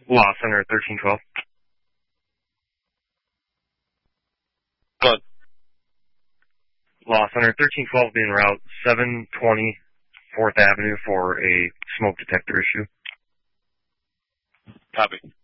Law Center 1312. Good. Law Center 1312 being route 720 4th Avenue for a smoke detector issue. Copy.